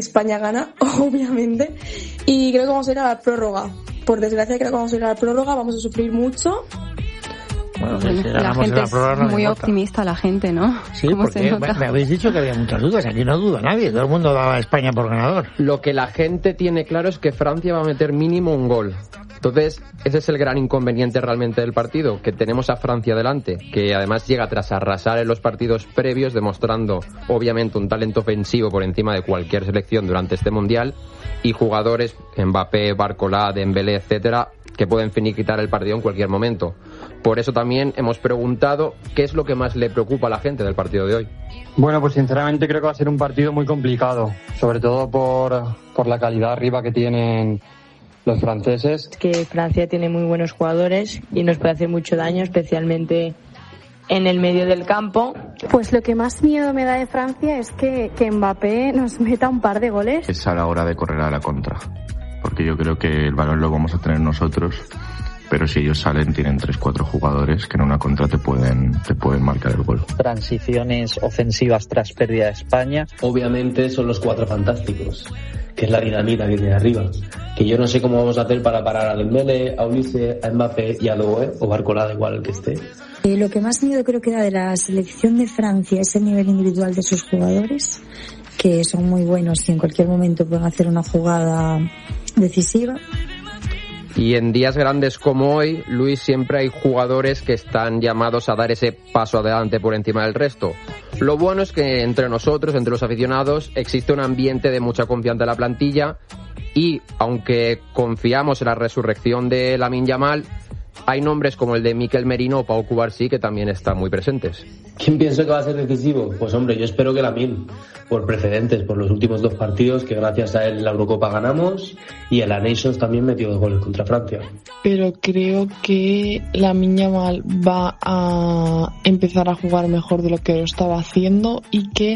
España gana, obviamente, y creo que vamos a ir a la prórroga. Por desgracia creo que vamos a ir a la prórroga, vamos a sufrir mucho. Bueno, la gente es muy optimista, la gente, ¿no? Sí, porque me habéis dicho que había muchas dudas. Aquí no duda nadie. Todo el mundo daba a España por ganador. Lo que la gente tiene claro es que Francia va a meter mínimo un gol. Entonces, ese es el gran inconveniente realmente del partido, que tenemos a Francia delante, que además llega tras arrasar en los partidos previos, demostrando obviamente un talento ofensivo por encima de cualquier selección durante este Mundial, y jugadores, Mbappé, Barcola, Dembélé, etcétera, que pueden finiquitar el partido en cualquier momento. Por eso también hemos preguntado qué es lo que más le preocupa a la gente del partido de hoy. Bueno, pues sinceramente creo que va a ser un partido muy complicado, sobre todo por la calidad arriba que tienen los franceses. Que Francia tiene muy buenos jugadores y nos puede hacer mucho daño, especialmente en el medio del campo. Pues lo que más miedo me da de Francia es que Mbappé nos meta un par de goles. Es a la hora de correr a la contra, porque yo creo que el balón lo vamos a tener nosotros, pero si ellos salen tienen 3-4 jugadores que en una contra te pueden marcar el gol. Transiciones ofensivas tras pérdida de España. Obviamente son los 4 fantásticos, que es la dinamita que tiene arriba. Que yo no sé cómo vamos a hacer para parar a Dembélé, a Ulises, a Mbappé y a Doué, o Barcola, da igual el que esté. Lo que más miedo creo que da de la selección de Francia es el nivel individual de sus jugadores, que son muy buenos y en cualquier momento pueden hacer una jugada decisiva. Y en días grandes como hoy, Luis, siempre hay jugadores que están llamados a dar ese paso adelante por encima del resto. Lo bueno es que entre nosotros, entre los aficionados, existe un ambiente de mucha confianza en la plantilla y, aunque confiamos en la resurrección de Lamine Yamal, hay nombres como el de Mikel Merino o Pau Cubarsí que también están muy presentes. ¿Quién pienso que va a ser decisivo? Pues hombre, yo espero que Lamine, por precedentes, por los últimos 2 partidos, que gracias a él en la Eurocopa ganamos y en la Nations también metió 2 goles contra Francia. Pero creo que Lamine Yamal va a empezar a jugar mejor de lo que lo estaba haciendo y que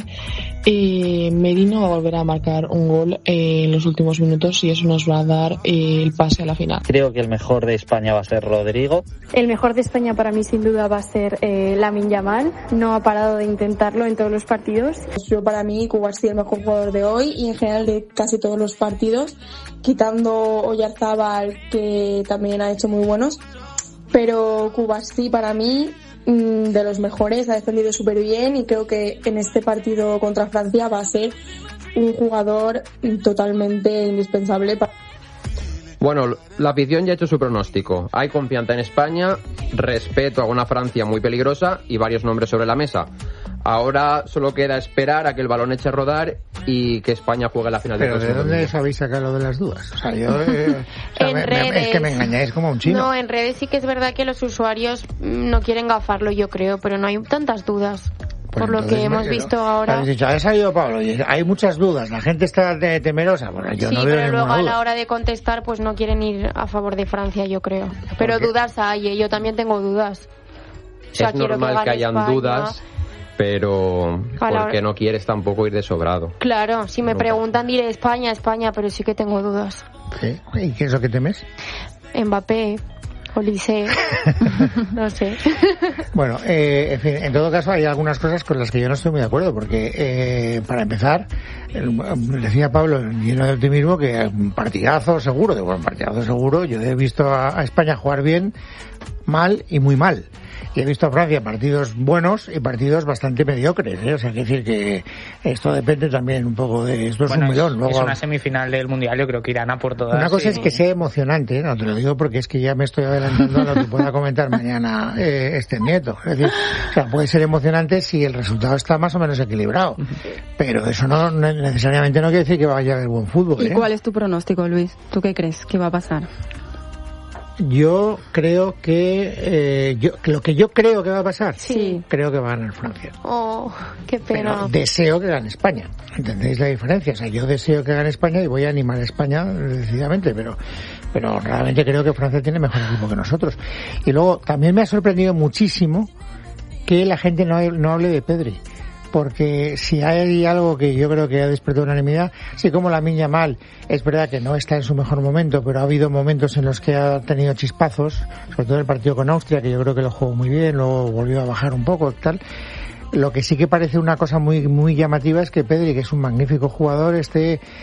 Merino va a volver a marcar un gol en los últimos minutos y eso nos va a dar el pase a la final. Creo que el mejor de España va a ser Rodrigo. El mejor de España para mí sin duda va a ser Lamine Yamal. No ha parado de intentarlo en todos los partidos. Yo para mí Cubarsí el mejor jugador de hoy y en general de casi todos los partidos, quitando Oyarzábal, que también ha hecho muy buenos, pero Cubarsí para mí de los mejores, ha defendido súper bien y creo que en este partido contra Francia va a ser un jugador totalmente indispensable para... Bueno, la afición ya ha hecho su pronóstico. Hay confianza en España, respeto a una Francia muy peligrosa y varios nombres sobre la mesa. Ahora solo queda esperar a que el balón eche a rodar y que España juegue la final. ¿Pero de dónde habéis sacado lo de las dudas? O sea, yo es que me engañáis como un chino. No, en redes sí que es verdad que los usuarios no quieren gafarlo, yo creo, pero no hay tantas dudas. Por lo que hemos visto ahora. Habéis dicho, ha salido Pablo, hay muchas dudas, la gente está temerosa. Bueno, yo sí, no veo pero luego a duda. la hora de contestar, pues no quieren ir a favor de Francia, yo creo. Pero dudas hay, yo también tengo dudas. O sea, es normal que hayan España, dudas, pero porque no quieres tampoco ir de sobrado. Claro, si me preguntan diré España, pero sí que tengo dudas. ¿Sí? ¿Y qué es lo que temes? Mbappé. Ulises, no sé. Bueno, en fin, en todo caso hay algunas cosas con las que yo no estoy muy de acuerdo, porque para empezar, decía Pablo, lleno de optimismo, que un partidazo seguro, yo he visto a España jugar bien, mal y muy mal. Y he visto a Francia partidos buenos y partidos bastante mediocres, ¿eh? O sea, hay que decir que esto depende también un poco de... Esto es un millón. Luego, es una semifinal del Mundial, yo creo que irán a por todas. Una cosa es que sea emocionante, no te lo digo porque es que ya me estoy adelantando a lo que pueda comentar mañana este nieto. Es decir, o sea, puede ser emocionante si el resultado está más o menos equilibrado, pero eso no necesariamente no quiere decir que vaya a haber buen fútbol. ¿Y cuál es tu pronóstico, Luis? ¿Tú qué crees que va a pasar? Yo creo que lo que yo creo que va a pasar, sí, creo que va a ganar Francia. Oh, qué pena. Pero deseo que gane España. ¿Entendéis la diferencia? O sea, yo deseo que gane España y voy a animar a España decididamente, pero realmente creo que Francia tiene mejor equipo que nosotros. Y luego también me ha sorprendido muchísimo que la gente no hable de Pedri. Porque si hay algo que yo creo que ha despertado unanimidad, así como Lamine Yamal, es verdad que no está en su mejor momento, pero ha habido momentos en los que ha tenido chispazos, sobre todo el partido con Austria, que yo creo que lo jugó muy bien, luego volvió a bajar un poco, tal. Lo que sí que parece una cosa muy muy llamativa es que Pedri, que es un magnífico jugador, esté